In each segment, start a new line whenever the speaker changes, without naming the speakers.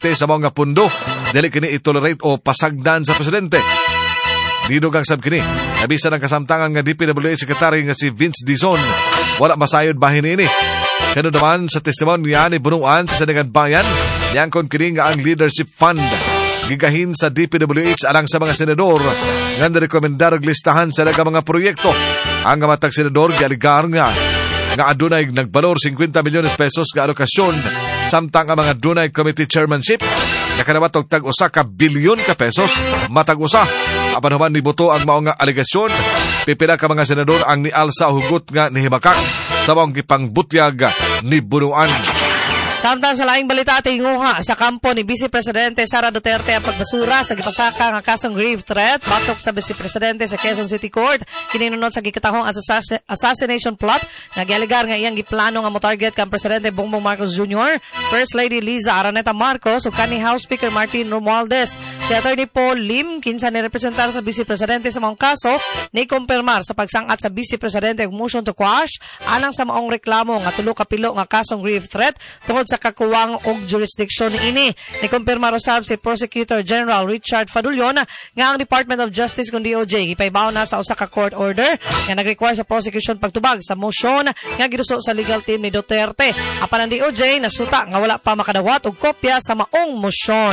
parte sa mga pundo dili kini itolerate o pasagdan sa presidente. Dinugang sab kini nabisa ng kasamtangan nga DPWH Secretary nga si Vince Dizon wala masayod bahin ini. Kano naman sa testimonya ni Bunuan sa Sanigan Bayan niyangkon kini nga ang leadership fund gigahin sa DPWH alang sa mga senador nga nirekomendar og listahan sa mga proyekto. Ang matag senador gialigar nga adunay nagbalor 50 milyones pesos nga alokasyon samtang ang mga dunay committee chairmanship nakadapat og tag-usa ka bilyon ka pesos matag usa. Apan human niboto ang mao nga alegasyon, pipila ka mga senador ang nialsa hugot nga nihimakak sa maong gipangbutyag ni Bunuan.
Samtang sa laing balita tinguha sa kampo ni Vice Presidente Sara Duterte ang pagbasura sa gipasaka nga kasong grave threat batok sa Vice Presidente sa Quezon City Court kininunod sa gikatahong assassination plot nga gialigar nga iyang giplano nga mo-target kang Presidente Bongbong Marcos Jr., First Lady Liza Araneta Marcos ug kanhi House Speaker Martin Romualdez. Si Attorney Paul Lim kinsa ni representar sa Vice Presidente sa maong kaso ni kumpirmar sa pagsangat sa Vice Presidente og motion to quash alang sa maong reklamo nga tulo ka pilo nga kasong grave threat tungod sa kakuwang og jurisdiction ini. Ni kumpirmar usab si Prosecutor General Richard Fadulyon nga ang Department of Justice kung DOJ ipaybaw na sa usa ka court order nga nag-require sa prosecution pagtubag sa motion nga giduso sa legal team ni Duterte. Apan ang DOJ nasuta nga wala pa makadawat og kopya sa maong motion.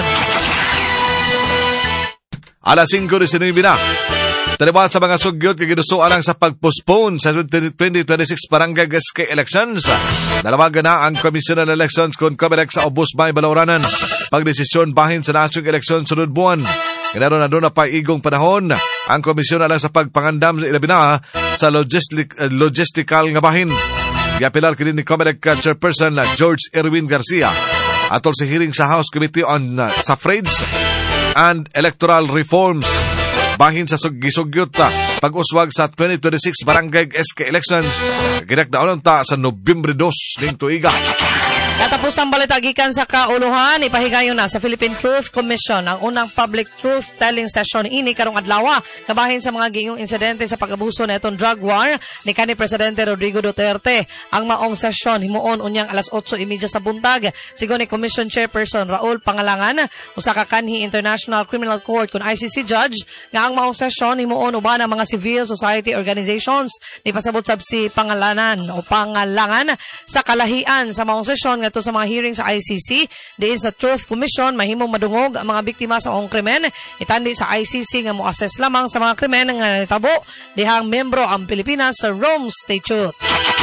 Alas 5:19 na. Talibat sa mga sugyot kay giduso alang sa pagpostpone sa 2026 barangay SK elections. Nalawagan na ang Commission on Elections kung Comelec sa ubos may balauranan pagdesisyon bahin sa nasyong eleksyon sunod buwan. Kinaro na doon na pa igong panahon ang komisyon alang sa pagpangandam sa ilabina sa logistical nga bahin. Giapilar kini ni Comelec Chairperson George Erwin Garcia atol sa hearing sa House Committee on Suffrage and Electoral Reforms. Bahin sa gisugyot pag-uswag sa 2026 barangay SK elections ginagdaonon ta sa Nobyembre 2 ning tuiga.
Natapos ang balita gikan sa kauluhan, ipahigayon na sa Philippine Truth Commission ang unang public truth-telling session ini karong adlaw kabahin sa mga gingong insidente sa pag-abuso na itong drug war ni kanhi Presidente Rodrigo Duterte. Ang maong session himuon unyang alas 8:30 sa buntag. Sigon ni Commission Chairperson Raul Pangalangan usa ka kanhi International Criminal Court kun ICC judge nga ang maong session himuon uban ang mga civil society organizations ni pasabot sab si Pangalangan sa kalahian sa maong session ngadto sa mga hearing sa ICC diin sa Truth Commission mahimong madungog ang mga biktima sa ong krimen itandi sa ICC nga mo-assess lamang sa mga krimen nga nitabo dihang membro ang Pilipinas sa Rome Statute.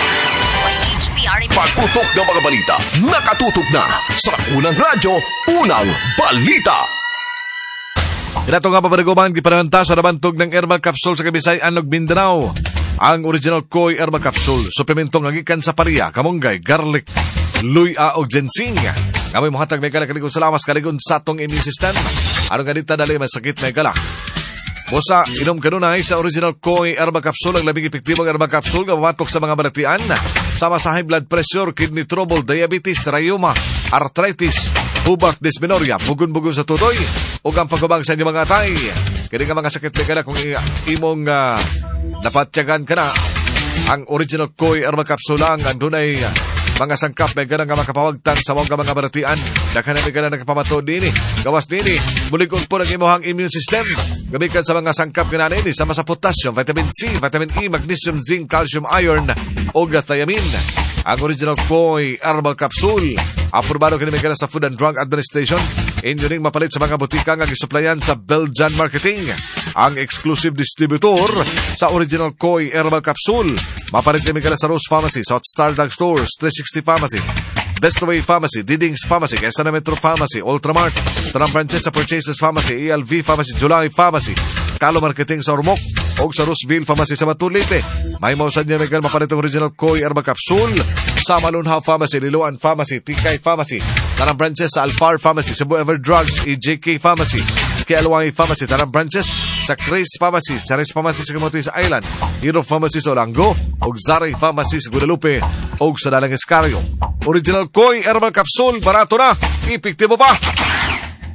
Pagputok ng mga balita nakatutok na sa unang radyo, unang balita.
Ito nga papaniguman gipanahanta sa nabantog ng herbal capsule sa Kabisayan ug Mindanao. Ang original Koi herbal capsule suplementong agikan sa pariya, kamunggay, garlic, luya o ginseng. Kami muhatag may kalakaligong salamas kaligon sa atong immune system. Ano nga dita dali masakit may kala. Bosa, inom kanunay sa original Koi herbal capsule ang labing epektibong herbal capsule nga mabatok sa mga balatian. Sama sa high blood pressure, kidney trouble, diabetes, rheuma, arthritis, hubak, dysmenorrhea, bugon-bugon sa tutoy, o ang pagkabang sa inyong mga atay. Kaya nga mga sakit may kala kung imong napatyagan ka na. Ang original Koi herbal capsule ang andunay mga sangkap may ganang nga makapawagtang sa mga baratian. Daghan na may ganang nakapamato dini. Gawas dini, mulikon po ng imuhang immune system. Gamikan sa mga sangkap ganaan ini sama sa potassium, vitamin C, vitamin E, magnesium, zinc, calcium, iron, o thiamine. Ang original Koi herbal capsule aprobado kini may sa Food and Drug Administration. Inyo ring mapalit sa mga butika nga gisuplayan sa Belgian Marketing. Ang exclusive distributor sa original Koi herbal capsule. Mapalit kini sa Rose Pharmacy, South Star Drug Stores, 360 Pharmacy, Best Way Pharmacy, Didings Pharmacy, Quezon Metro Pharmacy, Ultramart, Tanang Francesa Purchases Pharmacy, ELV Pharmacy, July Pharmacy, Kalo Marketing sa Ormoc, o sa Roseville Pharmacy sa Matulite. May mausan niya may mapalit ang original Koi herbal capsule sa Malunhaw Pharmacy, Liloan Pharmacy, Tikay Pharmacy, Tanang Francesa, Alfar Pharmacy, Cebu Ever Drugs, EJK Pharmacy, KLY Pharmacy, Tanang Branches, sa Chris Pharmacy, Charis Pharmacy sa Camotes Island, Hero Pharmacy sa Olango, o Zari Pharmacy sa Guadalupe, o sa Dalang Escarrio. Original Koi herbal capsule, barato na, epektibo pa.
Taas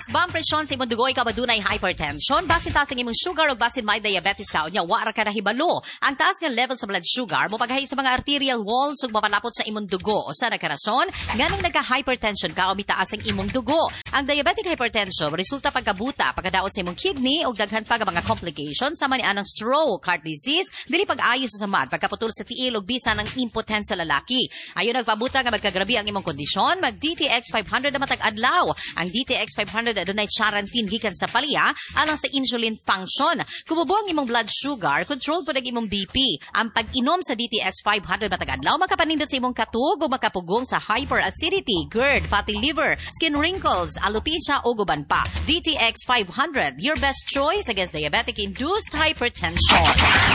Taas ba ang presyon sa imong dugo ikaw adunay hypertension? Basin taas ang imong sugar o basin may diabetes ka unya wara ka nahibalo. Ang taas nga level sa blood sugar mo paghay sa mga arterial walls ug mapalapot sa imong dugo. Usa ra ka rason nganong nagka-hypertension ka o mitaas ang imong dugo. Ang diabetic hypertension resulta pagkabuta pagkadaot sa imong kidney ug daghan pa nga mga complications sama ni anang stroke, heart disease, dili pag-ayo sa samad, pagkaputol sa tiil ug bisan ng impotensya sa lalaki. Ayon nagpabuta nga magkagrabi ang imong kondisyon, mag DTX 500 na matag adlaw. Ang DTX 500 adunay charantin gikan sa palya alang sa insulin function. Kumubo ang imong blood sugar, control pud ang imong BP. Ang pag-inom sa DTX 500 matag adlaw makapanindot sa imong katug o makapugong sa hyperacidity, GERD, fatty liver, skin wrinkles, alopecia o guban pa. DTX 500, your best choice against diabetic-induced hypertension.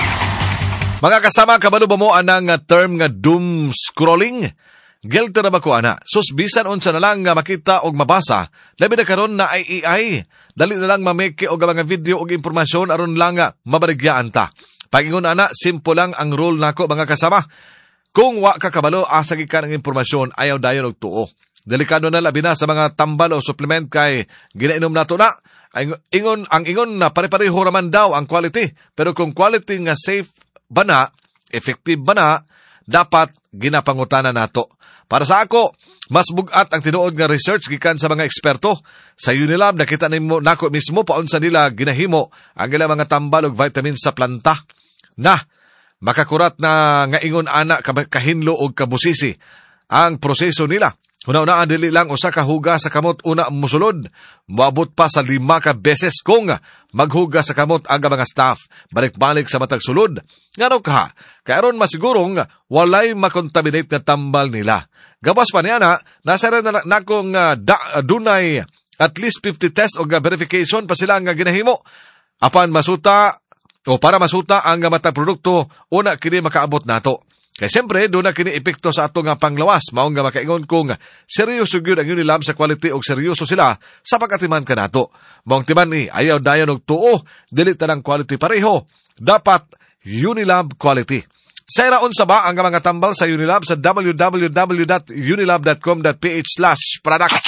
Mga kasama, kabalo ba mo anang term nga doom scrolling? Guilty na ba ko, ana? Sus, bisan unsa na lang nga makita o mabasa, labi na karon na ay AI. Dali na lang mameke o mga video o impormasyon aron lang nga mabarigyaan ta. Pagingon, ana, simple lang ang rule nako mga kasama. Kung wa ka kabalo, asagi ka ng impormasyon, ayaw dayon og tuo. Delikado na labi na sa mga tambal o supplement kay ginainom nato na. Ang ingon na pare-pareho raman daw ang quality. Pero kung quality nga safe ba na, effective ba na, dapat ginapangutana nato. Para sa ako, mas bugat ang tinuod nga research gikan sa mga eksperto. Sa Unilab, nakita nako mismo paunsa nila ginahimo ang ilang mga tambal ug vitamin sa planta. Na, makakurat na nga ingon ana kahinlo og kabusisi ang proseso nila. Una-una, dili lang usa ka huga sa kamot una musulod. Moabot pa sa 5 ka beses kung maghuga sa kamot ang mga staff. Balik-balik sa matag sulod. Ngano ka? Karon masigurong walay makontaminate na tambal nila. Gawas pa niya na, nasa rin na kung dunay at least 50 tests o verification pa sila nga ginahimo. Apan masuta o para masuta ang matag produkto, una kini makaabot nato. Kaya siyempre, doon na kini-epekto sa ato nga panglawas. Maong nga makaingon kung seryoso yun ang Unilab sa quality o seryoso sila sa pagkatiman ka nato. Maong timan ayaw dayon og tuo, dili tanang quality pareho. Dapat Unilab quality. Sayraon sa ba ang mga tambal sa Unilab sa www.unilab.com.ph/products.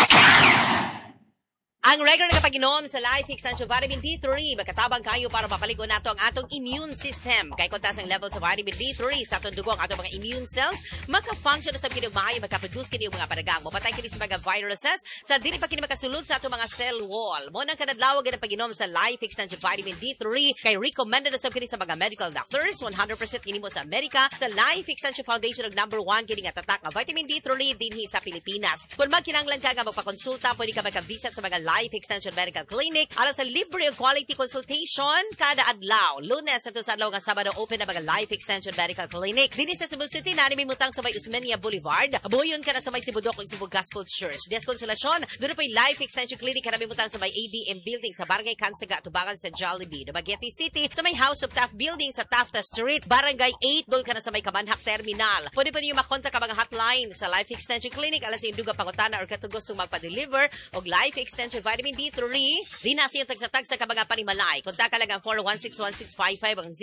Ang regular nga pag-inom sa Life Extension Vitamin D3, magkatabang kayo para mapaligo nato ang atong immune system. Kay kontas ang level sa vitamin D3 sa atong dugo, ang atong mga immune cells, maka-function sa pinagmahayo, maka-produce kini mga paragang. Mapatay kini sa mga viruses, sa dili pa kini makasulod sa atong mga cell wall. Mo nang kanadlawag ang pag-inom sa Life Extension Vitamin D3, kay recommended sa kini sa mga medical doctors, 100% kini mo sa Amerika, sa Life Extension Foundation og number 1 kini nga tatak nga vitamin D3 dinhi sa Pilipinas. Kung magkinahanglan ka nga magpakonsulta, pwede ka maka-visit sa mga Life Extension Medical Clinic alang sa libre of quality consultation kada adlaw. Lunes at sa adlaw nga Sabado open na mga Life Extension Medical Clinic. Dini sa Cebu City na mutang sa may Usmeña Boulevard. Abuyon ka na sa may Sibudok ug Cebu Gospel Church. Des Consolasyon, doon pa Life Extension Clinic na mutang sa may ADM Building sa Barangay Kansaga, tubangan sa Jollibee. Dumaguete City sa may House of Taft Building sa Tafta Street, Barangay 8, doon ka na sa may Kamanhak Terminal. Pwede pa niyo makontak ang mga hotline sa Life Extension Clinic alang sa induga pangutana or katugos magpa-deliver og Life Extension Vitamin D3. Di na siyo tagsa-tag sa kabaga panimalay. Kontak ka lang ang 416-1655 ang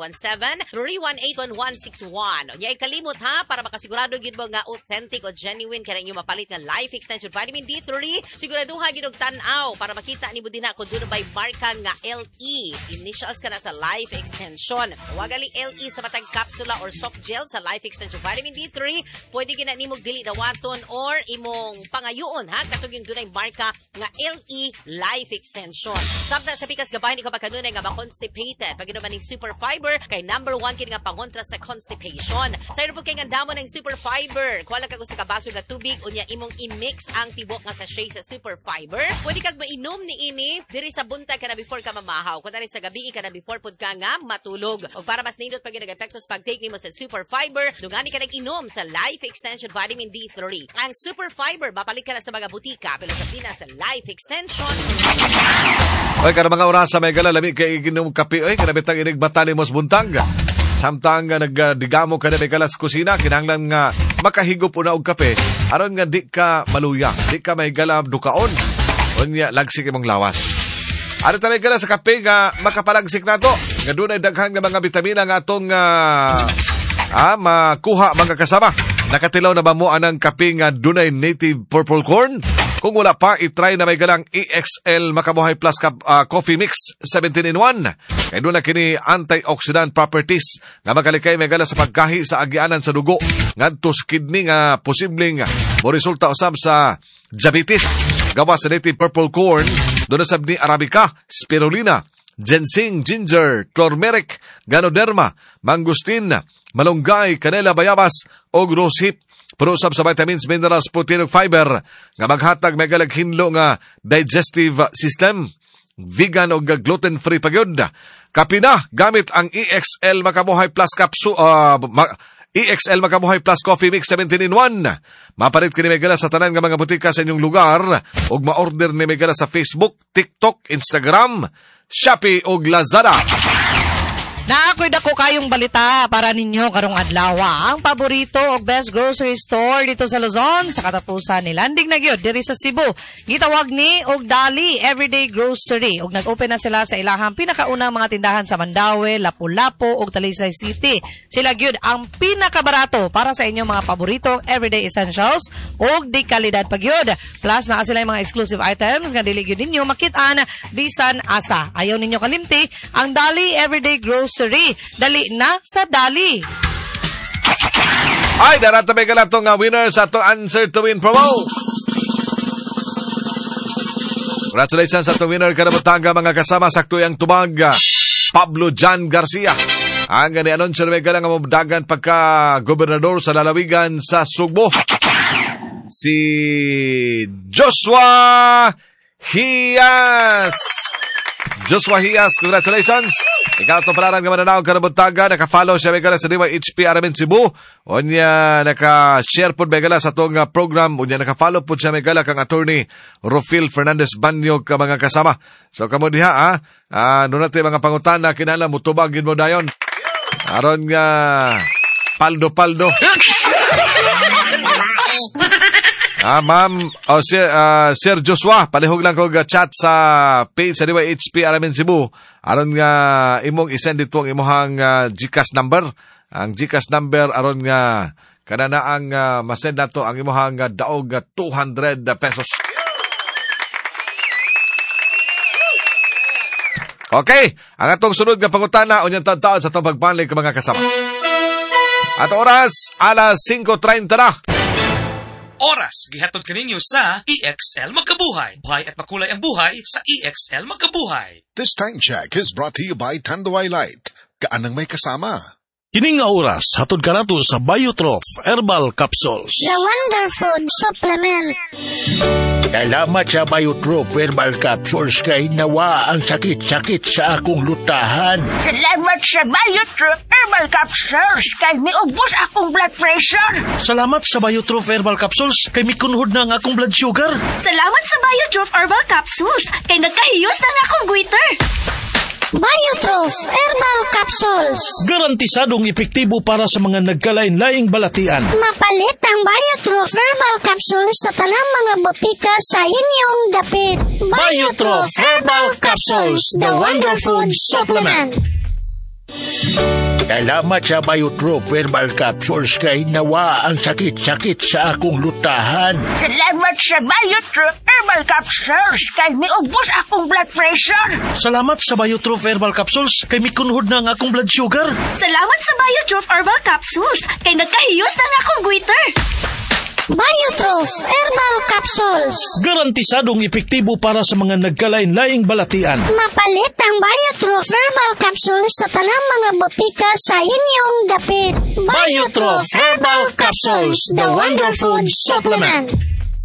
0917-318-1161. O niya'y kalimot ha, para makasigurado yun mo nga authentic o genuine ka na inyo mapalit ng Life Extension Vitamin D3. Siguraduha yun og tanaw para makita ni mo din na kung doon ba'y marka nga LE. Initials ka na sa Life Extension. Wagali LE sa matang capsula or soft gel sa Life Extension Vitamin D3. Pwede ginanimog dili dawaton or imong pangayoon ha. Katong yung doon ay marka nga LE Life Extension. Sabta sa pikas gabahin ikaw pagkanunay nga ma-constipated. Pag inuman ng Super Fiber, kay number 1 kini nga pangontra sa constipation. Sa iro po kay nga damo ng Super Fiber. Kuha lang ka sa kabaso na tubig, unya imong i-mix ang tibok nga sachet sa Super Fiber. Pwede kag mainom ni ini, diri sa buntag ka na before ka mamahaw. Kung sa gabi ka na before pud ka nga matulog. O para mas nindot pag nag-epekto sa pag-take nimo sa Super Fiber, dungani ka nag-inom sa Life Extension Vitamin D3. Ang Super Fiber, mapalit ka na sa mga butika, pero sa Pinas sa Life Extension.
Oy, kada mga oras sa may galalami kay iginom kape, oy, kada bitang inig batali mos buntang. Samtang nagdigamo ka na may kalas kusina, kinahanglan nga makahigop una og kape, aron nga di ka maluya, di ka may galab dukaon. Unya lagsik imong lawas. Ari ta may gala sa kape nga makapalagsik nato. Nga dunay daghan nga mga bitamina nga atong makuha mga kasama. Nakatilaw na ba mo anang kape nga dunay native purple corn? Kung wala pa, itry na may galang EXL Makabuhay Plus Coffee Mix 17-in-1. Kaya doon na kini antioxidant properties nga makalikay may gala sa pagkahi sa agianan sa dugo ngadto sa kidney nga posibleng mo resulta usab sa diabetes. Gawa sa native purple corn, doon na sabni arabica, spirulina, ginseng, ginger, turmeric, ganoderma, mangustin, malunggay, kanela, bayabas, o rosehip. Pero usab sa vitamins, minerals, protein ug fiber nga maghatag may galaghinlo nga digestive system, vegan o gluten-free pagyod. Kapina gamit ang EXL Makabuhay Plus EXL Makabuhay Plus Coffee Mix 17-in-1. Mapalit kini may gala sa tanan nga mga butika sa inyong lugar ug ma-order ni may gala sa Facebook, TikTok, Instagram, Shopee ug Lazada.
Naakoy dako kayong balita para ninyo karong adlaw. Ang paborito og best grocery store dito sa Luzon sa katapusan ni landing na gyud diri sa Cebu. Gitawag ni og Dali Everyday Grocery ug nag-open na sila sa ilahang pinakaunang mga tindahan sa Mandaue, Lapu-Lapu ug Talisay City. Sila gyud ang pinakabarato para sa inyong mga paboritong everyday essentials ug di kalidad pa gyud. Plus naa sila yung mga exclusive items nga dili gyud ninyo makit-an bisan asa. Ayaw ninyo kalimti ang Dali Everyday Grocery. Dali na sa Dali.
Ay, daratabay ka na itong winner sa itong Answer to Win promo. Congratulations sa itong winner. Karabutanga mga kasama. Sakto yung tubag. Pablo Jan Garcia. Ang ni-announcer may galang mamudagan pagka-gobernador sa lalawigan sa Sugbo. Si Joshua Hias. Joshua Hias, congratulations. Ikaw itong palaran nga mananaw karabuntaga. Naka-follow siya megala sa Diwa HP Aramin Cebu. O niya naka-share po megala sa itong program. O niya naka-follow po siya megala kang attorney Rufil Fernandez Banyog ka mga kasama. So kamo diha doon natin mga pangutan na kinala mo tubagin mo dayon. Aron nga paldo-paldo. Ma'am, Sir Joshua, palihog lang ko chat sa page sa Diwa HP Aramin Cebu. Aron nga imong isend dito ang imong GCash number. Ang GCash number aron nga kanana ang masend nato ang imong daog 200 pesos. Okay, ang atong sunod nga pangutana unyang taon sa itong pagbanlig ka mga kasama. At oras, alas 5:30 na.
Oras, gihatod kaninyo sa EXL Magkabuhay. Buhay at makulay ang buhay sa EXL Magkabuhay.
This time check is brought to you by Tanduay Light. Kaanang may kasama.
Kining nga oras, hatod ka nato sa Biotrof Herbal Capsules.
The Wonder Food Supplement.
Salamat sa Biotrof Herbal Capsules kay nawa ang sakit-sakit sa akong lutahan.
Salamat sa Biotrof Herbal Capsules kay miubos akong blood pressure.
Salamat sa Biotrof Herbal Capsules kay mikunhod na ang akong blood sugar.
Salamat sa Biotrof Herbal Capsules kay nagkahiyos na ang akong goiter. Biotrof Herbal Capsules.
Garantisadong epektibo para sa mga nagkalain-laing balatian.
Mapalit ang Biotrof Herbal Capsules sa tanang mga botika sa inyong dapit.
Biotrof Herbal Capsules, the Wonder Food Supplement.
Salamat sa Biotrof Herbal Capsules kay nawa ang sakit-sakit sa akong lutahan.
Salamat sa Biotrof Herbal Capsules kay miubos akong blood pressure.
Salamat sa Biotrof Herbal Capsules kay mikunhod na ang akong blood sugar.
Salamat sa Biotrof Herbal Capsules kay nagkahiyos na ang akong goiter. Biotrof Herbal Capsules.
Garantisadong epektibo para sa mga nagkalain-laing balatian.
Mapalit ang Biotrof Herbal Capsules sa tanang mga botika sa inyong dapit.
Biotrof Herbal Capsules, the Wonder Food Supplement.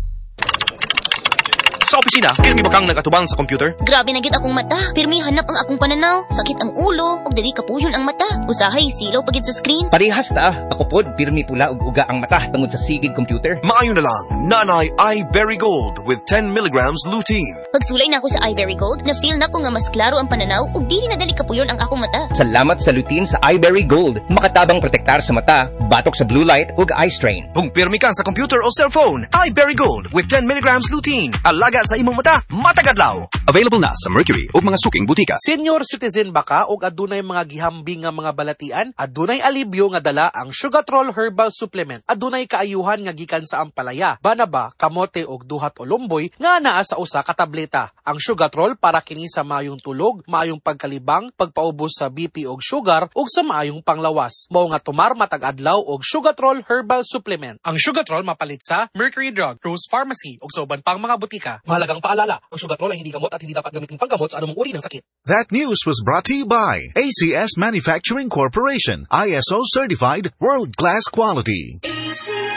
Sa opisina, pirmi ba kang nagatubang sa computer?
Grabe na gid akong mata. Pirmi hanap ang akong pananaw. Sakit ang ulo, ug dili kapuyon ang mata. Usahay silaw pagid sa screen.
Parehas ta. Ako pod, pirmi pula ug uga ang mata tungod sa sigid computer.
Maayo na lang, Nanay iBerry Gold with 10 milligrams lutein.
Pagsulay na ako sa iBerry Gold, na-feel na ko nga mas klaro ang pananaw ug dili na dali kapuyon ang akong mata.
Salamat sa lutein sa iBerry Gold. Makatabang protektar sa mata, batok sa blue light ug eye strain.
Kung pirmi ka sa computer o cellphone, iBerry Gold with 10 milligrams lutein. Alaga sa imong mata, matagadlaw.
Available na sa Mercury ug mga suking butika.
Senior citizen ba ka og adunay mga gihambing nga mga balatian? Adunay alibyo nga dala ang Sugatrol Herbal Supplement. Adunay kaayuhan nga gikan sa ampalaya, banaba, kamote og duhat o lumboy nga naa sa usa ka tableta. Ang Sugatrol para kini sa maayong tulog, maayong pagkalibang, pagpaubos sa BP og sugar ug sa maayong panglawas. Mao nga tumar matag adlaw og Sugatrol Herbal Supplement. Ang Sugatrol mapalit sa Mercury Drug, Rose Pharmacy ug sa uban pang mga butika. Mahalagang paalala, ang Sugatrol ay hindi gamot at hindi dapat gamitin panggamot sa anumang uri ng sakit.
That news was brought to you by ACS Manufacturing Corporation, ISO certified, world-class quality.